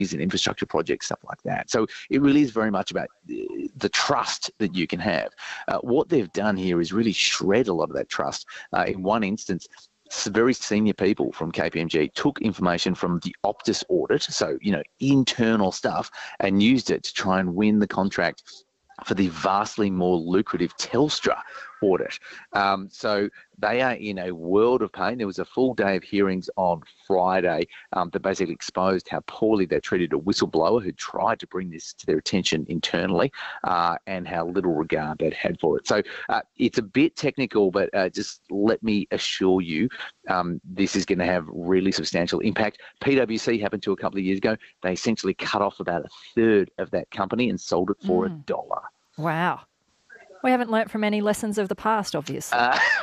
and infrastructure projects, stuff like that. So it really is very much about the trust that you can have. What they've done here is really shred a lot of that trust. In one instance, very senior people from KPMG took information from the Optus audit, so, internal stuff, and used it to try and win the contract for the vastly more lucrative Telstra audit. So they are in a world of pain. There was a full day of hearings on Friday that basically exposed how poorly they treated a whistleblower who tried to bring this to their attention internally, and how little regard they'd had for it. So it's a bit technical, but just let me assure you, this is going to have really substantial impact. PwC happened to a couple of years ago. They essentially cut off about a third of that company and sold it for $1. Wow. We haven't learnt from any lessons of the past, obviously.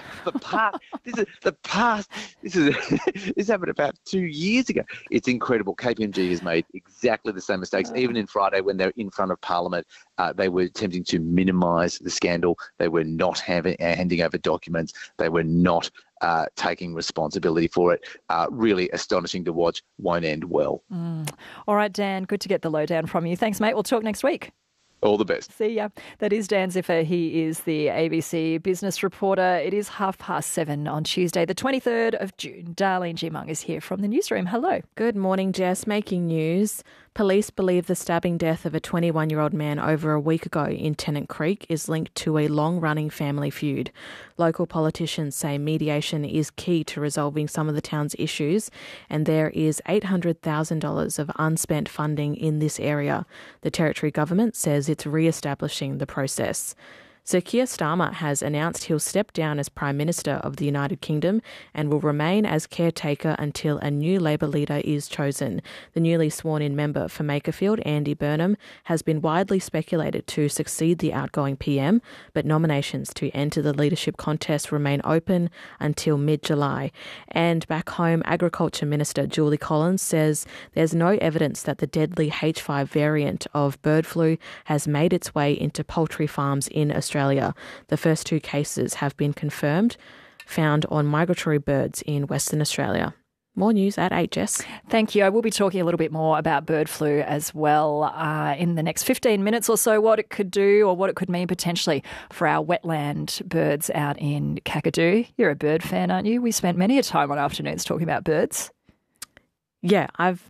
This happened about 2 years ago. It's incredible. KPMG has made exactly the same mistakes. Even in Friday, when they're in front of Parliament, they were attempting to minimise the scandal. They were not handing over documents. They were not taking responsibility for it. Really astonishing to watch. Won't end well. All right, Dan, good to get the lowdown from you. Thanks, mate. We'll talk next week. All the best. See ya. That is Dan Ziffer. He is the ABC business reporter. It is 7:30 on Tuesday, the 23rd of June. Darlene G-Mung is here from the newsroom. Hello. Good morning, Jess. Making news. Police believe the stabbing death of a 21-year-old man over a week ago in Tennant Creek is linked to a long-running family feud. Local politicians say mediation is key to resolving some of the town's issues, and there is $800,000 of unspent funding in this area. The Territory Government says it's re-establishing the process. Sir Keir Starmer has announced he'll step down as Prime Minister of the United Kingdom and will remain as caretaker until a new Labor leader is chosen. The newly sworn-in member for Makerfield, Andy Burnham, has been widely speculated to succeed the outgoing PM, but nominations to enter the leadership contest remain open until mid-July. And back home, Agriculture Minister Julie Collins says there's no evidence that the deadly H5 variant of bird flu has made its way into poultry farms in Australia. The first 2 cases have been confirmed, found on migratory birds in Western Australia. More news at 8, Jess. Thank you. I will be talking a little bit more about bird flu as well in the next 15 minutes or so, what it could do or what it could mean potentially for our wetland birds out in Kakadu. You're a bird fan, aren't you? We spent many a time on afternoons talking about birds. Yeah,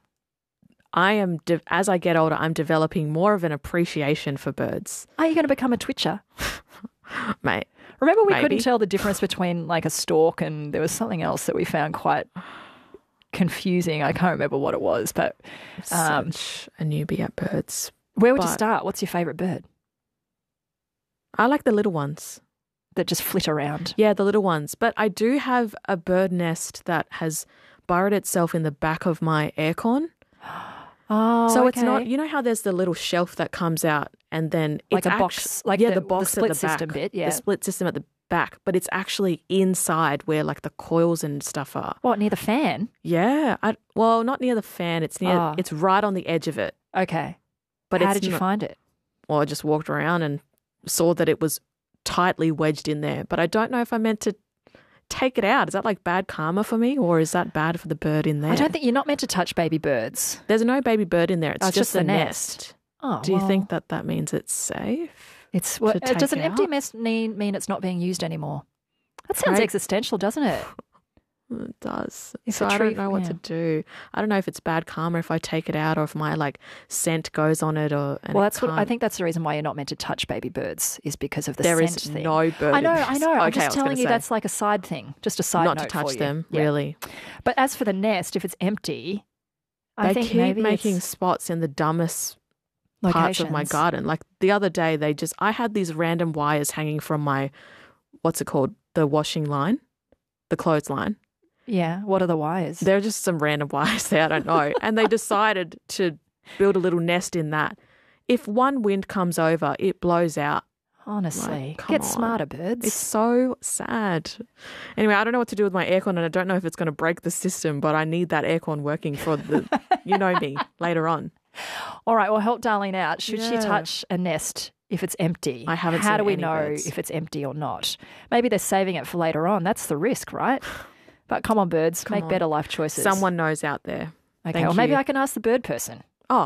as I get older, I'm developing more of an appreciation for birds. Are you going to become a twitcher? Mate. Remember we maybe. couldn't tell the difference between like a stork and there was something else that we found quite confusing. I can't remember what it was, but such a newbie at birds. Where would you start? What's your favourite bird? I like the little ones. That just flit around. Yeah, the little ones. But I do have a bird nest that has burrowed itself in the back of my aircon. Oh, so okay. It's not, you know how there's the little shelf that comes out and then it's like a box, like the box split at the system back, bit, yeah. The split system at the back, but it's actually inside where like the coils and stuff are. What, near the fan? Yeah, well, not near the fan. It's near. It's right on the edge of it. Okay, but how did you find it? Well, I just walked around and saw that it was tightly wedged in there, but I don't know if I meant to take it out. Is that like bad karma for me, or is that bad for the bird in there? I don't think you're not meant to touch baby birds. There's no baby bird in there. It's just the a nest. Oh, do you think that means it's safe? It's does an empty nest mean it's not being used anymore? That sounds existential, doesn't it? It does. So I don't know what to do. I don't know if it's bad karma if I take it out or if my like scent goes on it or. I think that's the reason why you're not meant to touch baby birds is because of the there scent is thing. No bird. I know. Okay, I'm just telling you that's like a side thing, just a side note not to touch for them, you. really. Yeah. But as for the nest, if it's empty, I think keep maybe making spots in the dumbest parts of my garden. Like the other day, I had these random wires hanging from my, what's it called, the washing line, the clothesline. Yeah, what are the wires? They're just some random wires there, I don't know. And they decided to build a little nest in that. If one wind comes over, it blows out. Honestly, get smarter, birds. It's so sad. Anyway, I don't know what to do with my aircon and I don't know if it's going to break the system, but I need that aircon working for the, you know me, later on. All right, well, help Darlene out. Should she touch a nest if it's empty? I haven't How seen do we any know birds. if it's empty or not? Maybe they're saving it for later on. That's the risk, right? But come on, birds, make better life choices. Someone knows out there. Okay, maybe I can ask the bird person.